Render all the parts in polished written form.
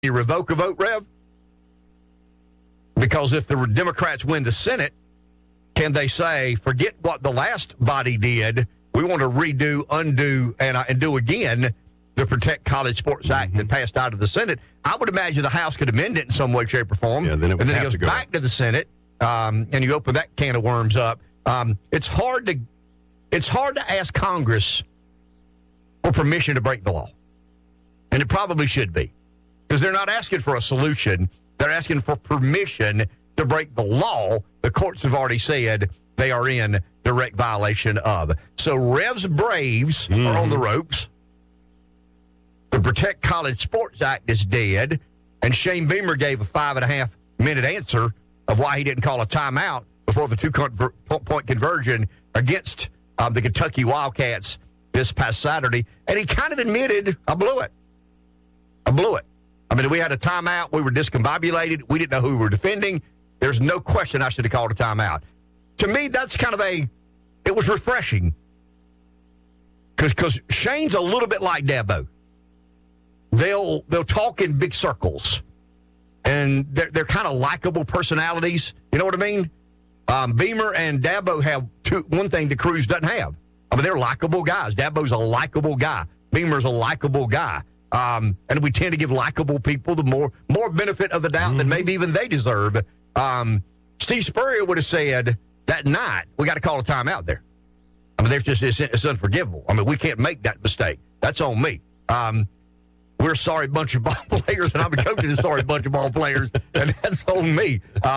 you revoke a vote, Rev? Because if the Democrats win the Senate, can they say, forget what the last body did, we want to redo, undo, and do again the Protect College Sports Act that passed out of the Senate? I would imagine the House could amend it in some way, shape, or form. Yeah, then it goes back to the Senate, and you open that can of worms up. It's hard to ask Congress for permission to break the law. And it probably should be. Because they're not asking for a solution. They're asking for permission to break the law the courts have already said they are in direct violation of. So Rev's Braves are on the ropes. The Protect College Sports Act is dead. And Shane Beamer gave a 5.5-minute answer of why he didn't call a timeout before the two-point conversion against the Kentucky Wildcats this past Saturday. And he kind of admitted, I blew it. I mean, we had a timeout. We were discombobulated. We didn't know who we were defending. There's no question I should have called a timeout. To me, that's kind of it was refreshing. Because Shane's a little bit like Dabo. They'll talk in big circles. And they're kind of likable personalities. You know what I mean? Beamer and Dabo have one thing the Cruz doesn't have. I mean, they're likable guys. Dabo's a likable guy. Beamer's a likable guy. And we tend to give likable people the more benefit of the doubt than maybe even they deserve. Steve Spurrier would have said that night, we got to call a timeout there. I mean, it's unforgivable. I mean, we can't make that mistake. That's on me. We're a sorry bunch of ball players, and I'm a coach of a sorry bunch of ball players, and that's on me.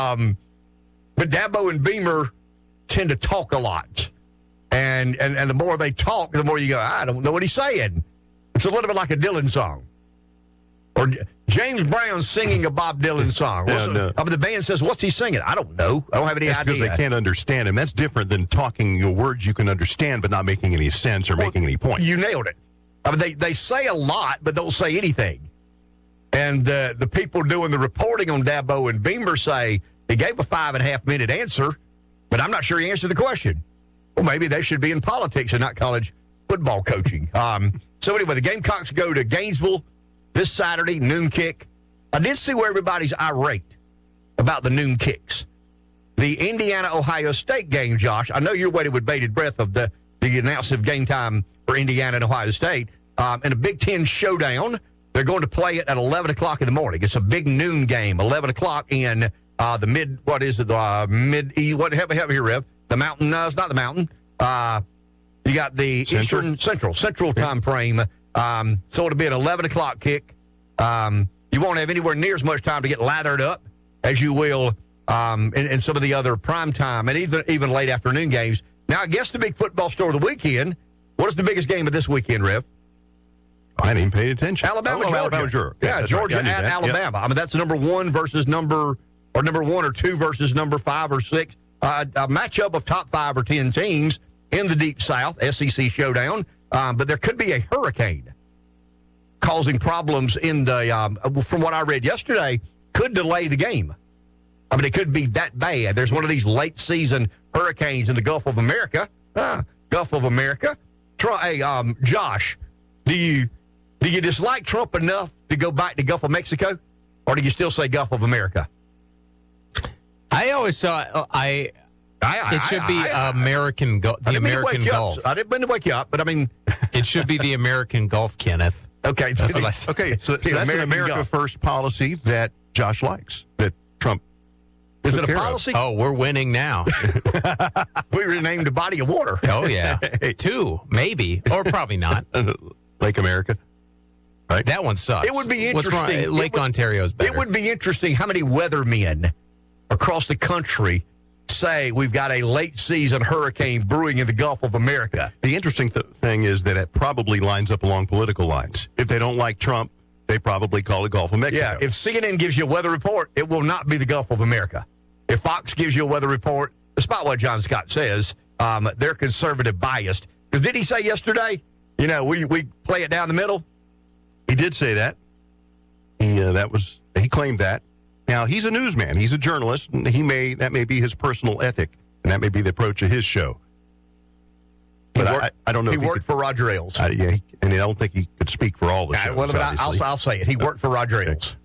But Dabo and Beamer tend to talk a lot. And the more they talk, the more you go, I don't know what he's saying. It's a little bit like a Dylan song. Or James Brown singing a Bob Dylan song. I mean, the band says, what's he singing? I don't know. I don't have any idea. Because they can't understand him. That's different than talking your words you can understand but not making any sense or making any point. You nailed it. I mean, they say a lot, but don't say anything. And the people doing the reporting on Dabo and Beamer say he gave a 5.5-minute answer, but I'm not sure he answered the question. Well, maybe they should be in politics and not college football coaching. So anyway, the Gamecocks go to Gainesville this Saturday, noon kick. I did see where everybody's irate about the noon kicks. The Indiana-Ohio State game, Josh, I know you're waiting with bated breath of the announcement of game time for Indiana and Ohio State. In a Big Ten showdown, they're going to play it at 11 o'clock in the morning. It's a big noon game, 11 o'clock in the mid, what is it, help me here, Rev. The mountain, it's not the mountain. You got the Central time frame. So it'll be an 11 o'clock kick. You won't have anywhere near as much time to get lathered up as you will in some of the other prime time and even late afternoon games. Now, I guess the big football story of the weekend, what is the biggest game of this weekend, Rev? I didn't even pay attention. Alabama, Georgia. Yeah, Georgia right. at Alabama. Yep. I mean, that's number 1 versus number 1 or 2 versus number 5 or 6. A matchup of top 5 or 10 teams in the Deep South, SEC showdown. But there could be a hurricane causing problems in the, from what I read yesterday, could delay the game. I mean, it could be that bad. There's one of these late season hurricanes in the Gulf of America. Josh, do you dislike Trump enough to go back to Gulf of Mexico, or do you still say Gulf of America? I always saw it should be American Gulf. The American Gulf. I didn't mean to wake you up, but I mean, it should be the American Gulf, Kenneth. Okay, that's what I said. Okay, so that's an America First policy that Josh likes. That Trump is it a policy? Oh, we're winning now. We renamed a body of water. Oh yeah, 2 maybe, or probably not. Lake America. Right? That one sucks. It would be interesting. Lake Ontario's better. It would be interesting how many weathermen across the country say we've got a late season hurricane brewing in the Gulf of America. The interesting thing is that it probably lines up along political lines. If they don't like Trump, they probably call it Gulf of Mexico. Yeah, if CNN gives you a weather report, it will not be the Gulf of America. If Fox gives you a weather report, despite what John Scott says, they're conservative biased. Because did he say yesterday, we play it down the middle? He did say that. He claimed that. Now, he's a newsman. He's a journalist. And that may be his personal ethic, and that may be the approach of his show. But I don't know. He worked for Roger Ailes. And I don't think he could speak for all the shows. I'll say it. He worked for Roger Ailes.